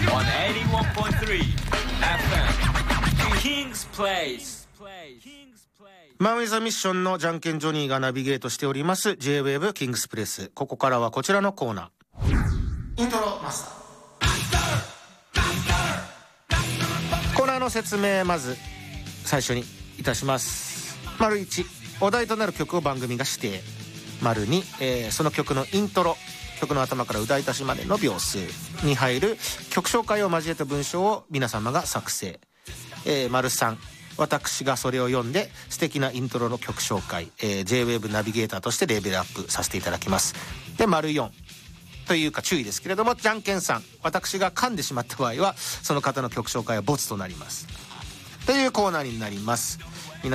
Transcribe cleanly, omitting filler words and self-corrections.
on 81.3 FM King's Place。 マンウィザミッションのじゃんけんジョニーがナビゲートしております J-Wave キングスプレス。ここからはこちらのコーナー、イントロマスター。コーナーの説明、まず最初にいたします。丸1、お題となる曲を番組が指定。丸2、その曲のイントロ、曲の頭から歌い出しまでの秒数に入る曲紹介を交えた文章を皆様が作成。丸3、私がそれを読んで素敵なイントロの曲紹介、J-Wave ナビゲーターとしてレベルアップさせていただきます。で、丸4というか注意ですけれども、じゃんけん3、私が噛んでしまった場合はその方の曲紹介はボツとなりますというコーナーになります。